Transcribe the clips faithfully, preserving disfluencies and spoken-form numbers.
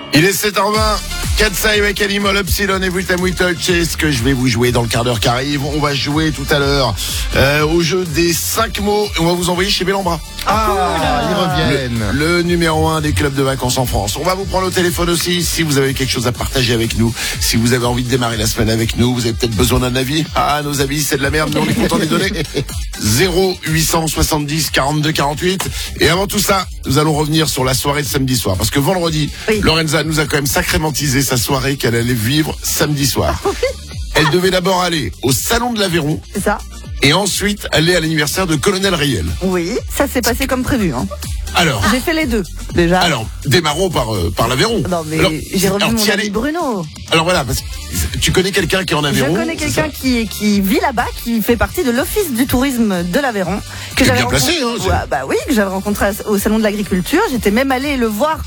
Il est sept heures vingt. Katsai avec Animal Epsilon et Wittem Whittle, c'est ce que je vais vous jouer dans le quart d'heure qui arrive. On va jouer tout à l'heure euh, au jeu des cinq mots et on va vous envoyer chez Bellambra. Ah, ils reviennent. Le, le numéro un des clubs de vacances en France. On va vous prendre au téléphone aussi si vous avez quelque chose à partager avec nous. Si vous avez envie de démarrer la semaine avec nous, vous avez peut-être besoin d'un avis. Ah, nos avis, c'est de la merde, mais on est content de les donner. zéro huit cent soixante-dix quarante-deux quarante-huit. Et avant tout ça, nous allons revenir sur la soirée de samedi soir. Parce que vendredi, oui. Lorenza nous a quand même sacrément teasé sa soirée qu'elle allait vivre samedi soir. Elle devait d'abord aller au Salon de l'Aveyron. C'est ça. Et ensuite aller à l'anniversaire de Colonel Riel. Oui, ça s'est passé comme prévu. Hein. Alors. J'ai fait les deux, déjà. Alors, démarrons par, euh, par l'Aveyron. Non, mais alors, j'ai revu alors, mon ami allais... Bruno. Alors voilà, parce que tu connais quelqu'un qui est en Aveyron? Je connais quelqu'un qui, qui vit là-bas, qui fait partie de l'Office du tourisme de l'Aveyron. Que j'avais bien placé, hein. Ouais, bah oui, que j'avais rencontré au Salon de l'Agriculture. J'étais même allée le voir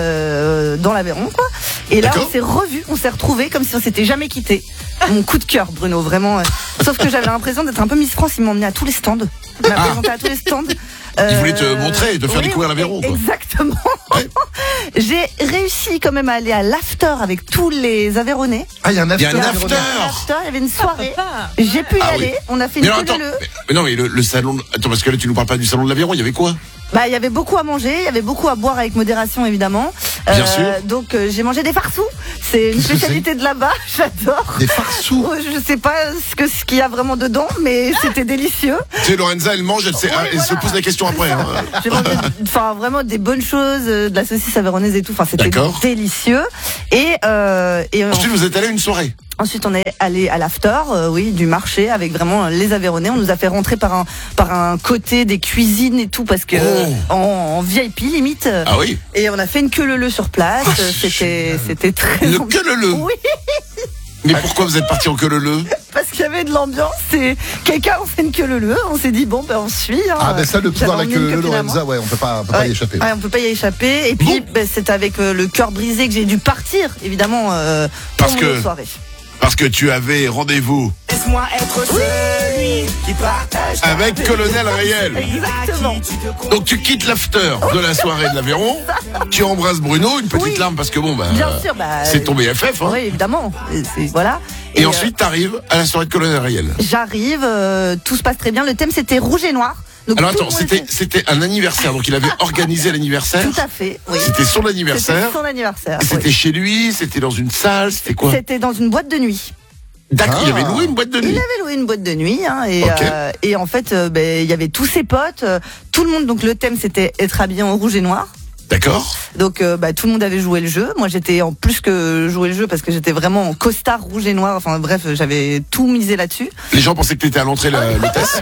euh, dans l'Aveyron, quoi. Et là, on s'est revus, on s'est retrouvés comme si on s'était jamais quittés. Mon coup de cœur, Bruno, vraiment. Euh, sauf que j'avais l'impression d'être un peu Miss France. Il m'a emmené à tous les stands. Il m'a ah. présenté à tous les stands. Euh, il voulait te montrer, te faire oui, découvrir l'Aveyron. Exactement. Ouais. J'ai réussi quand même à aller à l'after avec tous les Aveyronnais. Ah, il y a un after. Il y a un after. after il y avait une soirée. J'ai pu y ah, aller. Oui. On a fait mais une alors, attends, le... mais, mais non, mais le, le salon. Attends, parce que là, tu nous parles pas du salon de l'Aveyron. Il y avait quoi? Bah, il y avait beaucoup à manger, il y avait beaucoup à boire avec modération, évidemment. Bien euh, sûr. Donc, euh, j'ai mangé des farçous. C'est une spécialité de là-bas. J'adore. Des farçous. Je sais pas ce que ce qu'il y a vraiment dedans, mais c'était délicieux. Tu sais, Lorenza, elle mange, elle, sait, ouais, elle voilà. se pose la question après. Hein. J'ai mangé, enfin, vraiment des bonnes choses, de la saucisse aveyronnaise et tout. Enfin, c'était délicieux. Et, euh, et ensuite, on... vous êtes allé à une soirée. Ensuite, on est allé à l'after, euh, oui, du marché avec vraiment les Aveyronnais. On nous a fait rentrer par un par un côté des cuisines et tout parce que oh. en, en V I P limite. Ah oui. Et on a fait une queue leu leu sur place. Oh, c'était c'était très. Une queue leu leu. Oui. Mais pourquoi vous êtes parti en queue leu leu? Parce qu'il y avait de l'ambiance et quelqu'un on fait une queue leu leu. On s'est dit bon ben on suit. Hein. Ah ben ça le pouvoir de la queue leu leu, Lorenza, ouais, on peut pas on peut ouais. pas y échapper. Ouais, on peut pas y échapper. Et puis bon. ben, c'est avec euh, le cœur brisé que j'ai dû partir évidemment euh, pour Parce mon que soirée. Parce que tu avais rendez-vous. Laisse-moi être celui qui partage avec Colonel Riel. Exactement. Donc tu quittes l'after de la soirée de l'Aveyron, tu embrasses Bruno, une petite oui. larme parce que bon bah, bien sûr, bah c'est ton B F F. Hein. Oui évidemment. C'est, voilà. Et, et ensuite euh, t'arrives à la soirée de Colonel Riel. J'arrive, euh, tout se passe très bien. Le thème c'était rouge et noir. Donc, alors attends, c'était c'était un anniversaire, donc il avait organisé l'anniversaire. Tout à fait. Oui. C'était son anniversaire. C'était son anniversaire. Et c'était oui. chez lui, c'était dans une salle, c'était quoi? C'était dans une boîte de nuit. D'accord, ah. il avait loué une boîte de nuit. Il avait loué une boîte de nuit, hein, et, okay. euh, et en fait, euh, ben, il y avait tous ses potes, euh, tout le monde. Donc le thème c'était être habillé en rouge et noir. D'accord. Donc euh, bah, tout le monde avait joué le jeu. Moi j'étais en plus que jouer le jeu parce que j'étais vraiment en costard rouge et noir. Enfin bref, j'avais tout misé là-dessus. Les gens pensaient que tu étais à l'entrée la, l'hôtesse.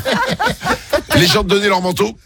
Les gens te donnaient leur manteau.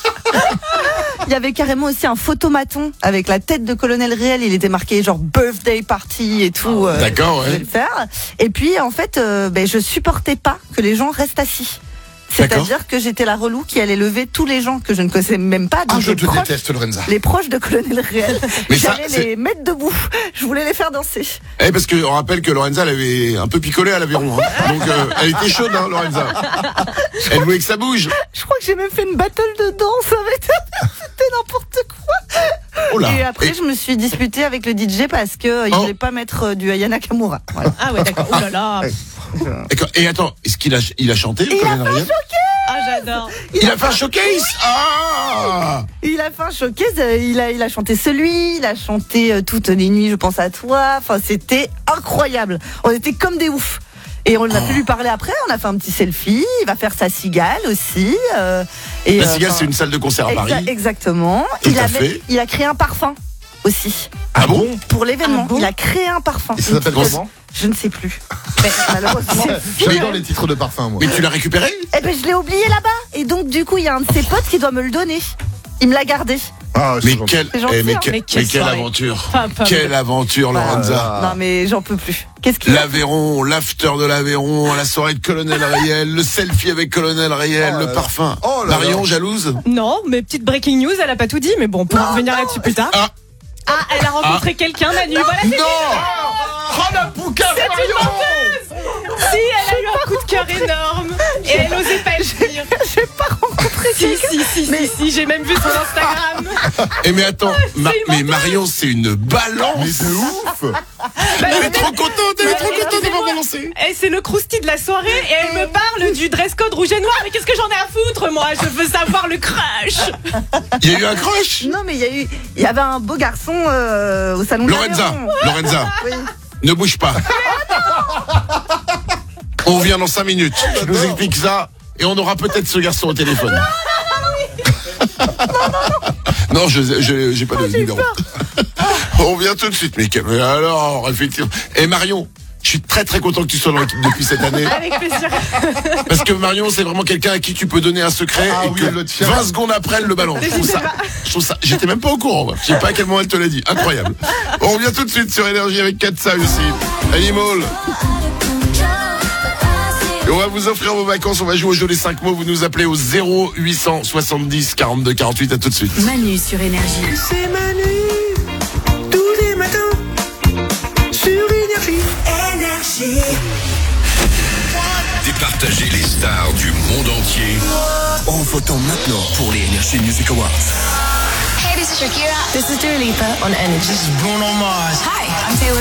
Il y avait carrément aussi un photomaton avec la tête de Colonel Riel. Il était marqué genre birthday party et tout. Euh, D'accord, ouais. Je vais le faire. Et puis en fait, euh, ben, je supportais pas que les gens restent assis. C'est-à-dire que j'étais la relou qui allait lever tous les gens que je ne connaissais même pas. Ah, je te proches, déteste, Lorenza. Les proches de Colonel Riel. Mais j'allais ça, les mettre debout. Je voulais les faire danser. Eh, parce qu'on rappelle que Lorenza, elle avait un peu picolé à l'Aveyron. Hein. Donc, euh, elle était chaude, hein, Lorenza. Elle voulait que ça bouge. Je crois que j'ai même fait une battle de danse avec. C'était n'importe quoi. Oh là. Et après, Et... je me suis disputée avec le D J parce qu'il euh, oh. voulait pas mettre euh, du Aya Nakamura. Voilà. Ah ouais, d'accord. Oh là là. D'accord. Et attends, est-ce qu'il a, il a chanté? Il a fait un showcase. Ah, j'adore. Il, il a, a fait un showcase. Ah. Il a fait un showcase. Il a, il a chanté celui. Il a chanté euh, toutes les nuits. Je pense à toi. Enfin, c'était incroyable. On était comme des oufs. Et on a oh. pu lui parler après. On a fait un petit selfie. Il va faire sa cigale aussi. Euh, et, la cigale, euh, c'est une salle de concert à exa- Paris. Exactement. Tout il à avait, fait. Il a créé un parfum aussi. Ah bon? Pour l'événement. Ah bon, il a créé un parfum. Et ça s'appelle comment? Je ne sais plus. Mais, malheureusement. J'adore les titres de parfum, moi. Mais tu l'as récupéré? Eh ben, je l'ai oublié là-bas. Et donc, du coup, il y a un de ses potes qui doit me le donner. Il me l'a gardé. Ah, mais, quelle, gentil, eh, mais, hein. que, mais, mais quelle soirée. aventure. Pas, pas Quelle bon. aventure, Lorenza. Ah, non, mais j'en peux plus. Qu'est-ce qu'il L'Aveyron, l'after de l'Aveyron, la soirée de Colonel Riel, le selfie avec Colonel Riel, oh le parfum. Oh là Marion, là. jalouse? Non, mais petite breaking news, elle a pas tout dit, mais bon, on pourra revenir là-dessus plus tard. Ah. Ah, elle a rencontré ah. quelqu'un, Manu. Voilà, c'est non. Oh la poucave, Marion. Si, elle a eu un coup de cœur énorme. Et elle n'osait pas le dire. J'ai pas rencontré Si, quelqu'un. si, si, Mais- si, si, j'ai même vu son Instagram. Eh mais attends, Ma- c'est mais mental. Marion, c'est une balance. Mais c'est ouf. Bah, Elle est mais- trop contente, elle est trop mais contente d'avoir excusez-moi. balancé. Eh, c'est le crousti de la soirée et elle me parle du dress code rouge et noir. Mais qu'est-ce que j'en ai à foutre, moi? Je veux savoir le crush. Il y a eu un crush. Non, mais il y a eu, il y avait un beau garçon euh, au salon de Lorenza, l'Aveyron. Lorenza, Oui. ne bouge pas. On revient dans cinq minutes. Tu nous expliques ça et on aura peut-être ce garçon au téléphone. Non, je je- j'ai pas de numéro. On revient tout de suite, mais mais alors, effectivement. Et Marion, je suis très très content que tu sois dans l'équipe depuis cette année. Avec plaisir. Parce que Marion, c'est vraiment quelqu'un à qui tu peux donner un secret Ah et oui, que elle le tient. vingt secondes après, elle le balance. Je trouve ça, je trouve ça, j'étais même pas au courant, moi. Je sais pas à quel moment elle te l'a dit. Incroyable. On revient tout de suite sur Énergie avec Katsa aussi. Animal. Et on va vous offrir vos vacances, on va jouer au jeu des cinq mots. Vous nous appelez au zéro huit cent soixante-dix quarante-deux quarante-huit. À tout de suite. Manu sur Énergie. C'est Manu, tous les matins, sur Énergie. Énergie. Départager les stars du monde entier. En votant maintenant pour les Energy Music Awards. Hey, this is Shakira. This is Dua Lipa on Energy. Bruno Mars. Hi, I'm Taylor